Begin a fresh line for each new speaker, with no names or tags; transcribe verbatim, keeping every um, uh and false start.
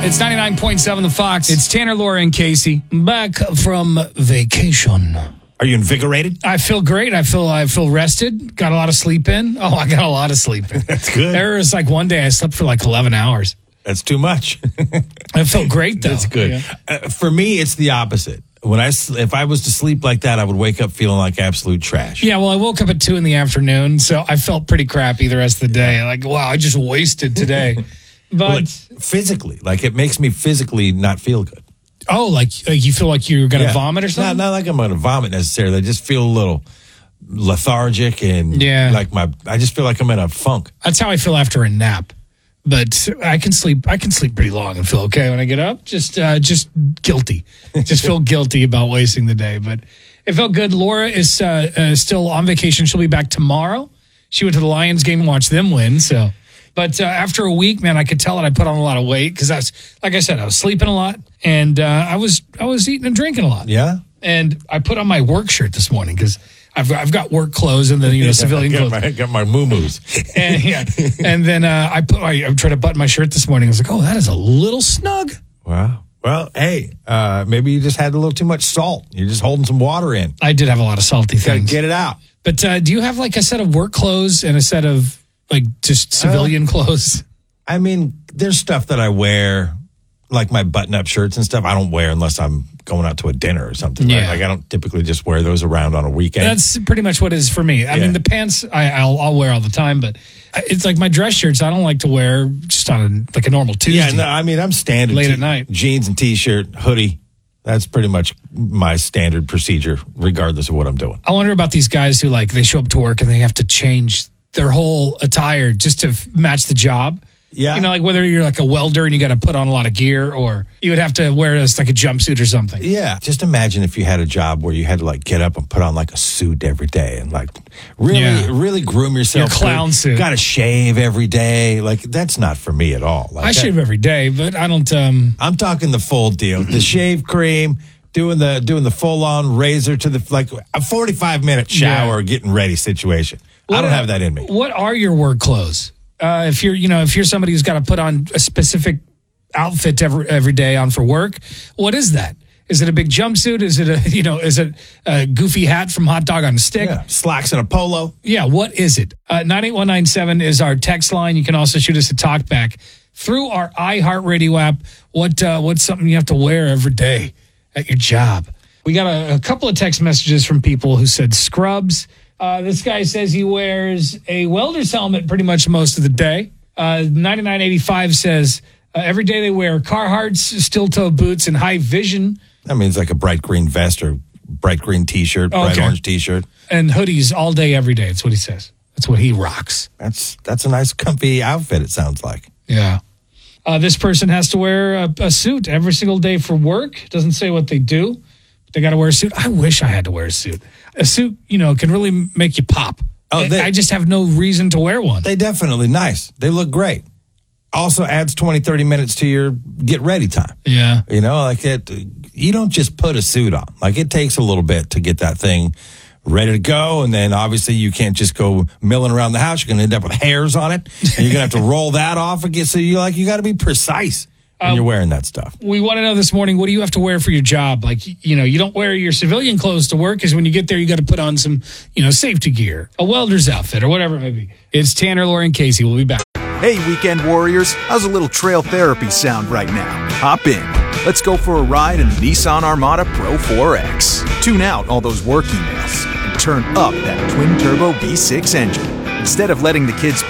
It's ninety-nine point seven The Fox. It's Tanner, Laura, and Casey. Back from vacation.
Are you invigorated?
I feel great. I feel I feel rested. Got a lot of sleep in. Oh, I got a lot of sleep in.
That's good.
There was like one day I slept for like eleven hours.
That's too much.
I felt great, though.
That's good.
Yeah.
Uh, for me, it's the opposite. When I, if I was to sleep like that, I would wake up feeling like absolute trash.
Yeah, well, I woke up at two in the afternoon, so I felt pretty crappy the rest of the day. Like, wow, I just wasted today. But
Well, like, physically, like it makes me physically not feel good.
oh, like, like you feel like you're going to
Yeah.
vomit or something?
Not, not like I'm going to vomit necessarily. I just feel a little lethargic and
Yeah.
like my. I just feel like I'm in a funk.
That's how I feel after a nap. But I can sleep. I can sleep pretty long and feel okay when I get up. Just, uh, just guilty. Just feel guilty about wasting the day. But it felt good. Laura is uh, uh, still on vacation. She'll be back tomorrow. She went to the Lions game and watched them win. So, but uh, after a week, man, I could tell that I put on a lot of weight because that's, like I said, I was sleeping a lot and uh, I was I was eating and drinking a lot.
Yeah.
And I put on my work shirt this morning because I've got, I've got work clothes and then you know civilian
I got
clothes.
my, got my moo-moos.
And, yeah, and then uh, I put I, I tried to button my shirt this morning. I was like, oh, that is a little snug.
Wow. Well, hey, uh, maybe you just had a little too much salt. You're just holding some water in.
I did have a lot of salty
Got to
things.
get it out.
But uh, do you have like a set of work clothes and a set of like just civilian
Uh,
clothes?
I mean, there's stuff that I wear, like my button-up shirts and stuff. I don't wear unless I'm going out to a dinner or something. Right?
Yeah.
Like I don't typically just wear those around on a weekend.
That's pretty much what it is for me. I
Yeah.
mean, the pants I, I'll, I'll wear all the time, but it's like my dress shirts. I don't like to wear just on a, like a normal Tuesday.
yeah, no, I mean, I'm standard.
Late
t-
at night.
Jeans and T-shirt, hoodie. That's pretty much my standard procedure, regardless of what I'm doing.
I wonder about these guys who like they show up to work and they have to change their whole attire just to f- match the job.
Yeah.
You know, like whether you're like a welder and you got to put on a lot of gear or you would have to wear this like a jumpsuit or something.
Yeah. Just imagine if you had a job where you had to like get up and put on like a suit every day and like really,
Yeah.
really groom yourself.
Your clown suit.
Got to shave every day. Like that's not for me at all. Like
I
that-
shave every day, but I don't. Um,
I'm talking the full deal. The shave cream, doing the doing the full on razor to the like a forty-five minute shower,
Yeah.
getting ready situation. I don't have that in me.
What are your work clothes? Uh, if you're, you know, if you're somebody who's got to put on a specific outfit every every day on for work, what is that? Is it a big jumpsuit? Is it a, you know, is it a goofy hat from Hot Dog on a Stick?
Yeah. Slacks and a polo.
Yeah, what is it? Uh, nine eight one nine seven is our text line. You can also shoot us a talk back through our iHeartRadio app. What uh, what's something you have to wear every day at your job? We got a, a couple of text messages from people who said scrubs. Uh, this guy says he wears a welder's helmet pretty much most of the day. Uh, ninety-nine eighty-five says uh, every day they wear Carhartt's steel-toe boots and high vision
That means like a bright green vest or bright green T-shirt, bright
Okay.
orange T-shirt.
and hoodies all day, every day. That's what he says. That's what he rocks.
That's that's a nice, comfy outfit. It sounds like.
Yeah. Uh, this person has to wear a, a suit every single day for work. Doesn't say what they do, but they got to wear a suit. I wish I had to wear a suit. A suit, you know, can really make you pop.
Oh,
I-
they-
I just have no reason to wear one.
They definitely nice. They look great. Also adds twenty, thirty minutes to your get ready time.
Yeah.
You know, like it, you don't just put a suit on. Like it takes a little bit to get that thing ready to go. And then obviously you can't just go milling around the house. You're going to end up with hairs on it. And you're going to have to roll that off again. So you like, you got to be precise when
Um,
you're wearing that stuff.
We want to know this morning, what do you have to wear for your job? Like, you know, you don't wear your civilian clothes to work because when you get there, you got to put on some, you know, safety gear, a welder's outfit or whatever it may be. It's Tanner, Laura, and Casey. We'll be back.
Hey, weekend warriors, how's a little trail therapy sound right now? Hop in. Let's go for a ride in the Nissan Armada Pro four X. Tune out all those work emails and turn up that twin-turbo V six engine. Instead of letting the kids